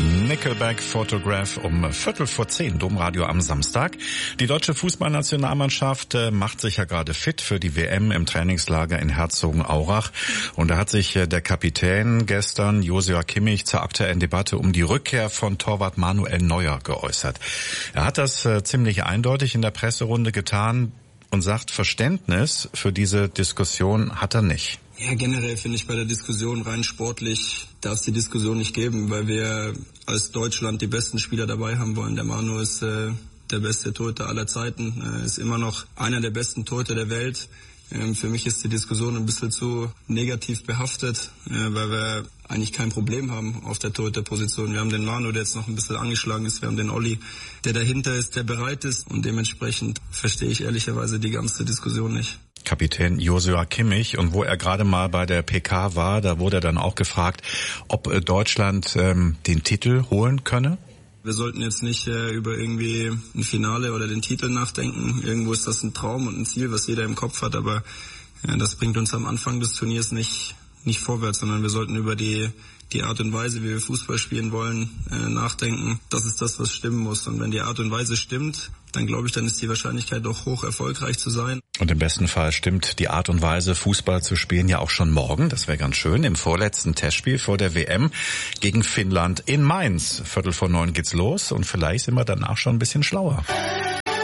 Nickelback Photograph um 9:15, Domradio am Samstag. Die deutsche Fußballnationalmannschaft macht sich ja gerade fit für die WM im Trainingslager in Herzogenaurach. Und da hat sich der Kapitän gestern, Joshua Kimmich, zur aktuellen Debatte um die Rückkehr von Torwart Manuel Neuer geäußert. Er hat das ziemlich eindeutig in der Presserunde getan und sagt, Verständnis für diese Diskussion hat er nicht. Ja, generell finde ich bei der Diskussion rein sportlich darf es die Diskussion nicht geben, weil wir als Deutschland die besten Spieler dabei haben wollen. Der Manu ist der beste Torhüter aller Zeiten, ist immer noch einer der besten Torhüter der Welt. Für mich ist die Diskussion ein bisschen zu negativ behaftet, weil wir eigentlich kein Problem haben auf der Torhüterposition. Wir haben den Manu, der jetzt noch ein bisschen angeschlagen ist. Wir haben den Olli, der dahinter ist, der bereit ist. Und dementsprechend verstehe ich ehrlicherweise die ganze Diskussion nicht. Kapitän Joshua Kimmich, und wo er gerade mal bei der PK war, da wurde er dann auch gefragt, ob Deutschland den Titel holen könne. Wir sollten jetzt nicht über irgendwie ein Finale oder den Titel nachdenken. Irgendwo ist das ein Traum und ein Ziel, was jeder im Kopf hat, aber das bringt uns am Anfang des Turniers nicht vorwärts, sondern wir sollten über die Art und Weise, wie wir Fußball spielen wollen, nachdenken. Das ist das, was stimmen muss. Und wenn die Art und Weise stimmt, dann glaube ich, dann ist die Wahrscheinlichkeit doch hoch, erfolgreich zu sein. Und im besten Fall stimmt die Art und Weise, Fußball zu spielen, ja auch schon morgen. Das wäre ganz schön. Im vorletzten Testspiel vor der WM gegen Finnland in Mainz. 8:45 geht's los und vielleicht sind wir danach schon ein bisschen schlauer.